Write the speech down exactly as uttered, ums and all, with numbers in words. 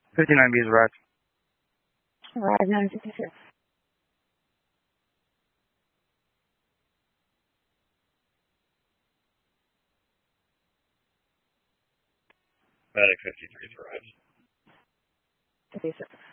fifty-nine B is arrived. Arrive nine fifty-six. Medic fifty-three is arrived. fifty-six.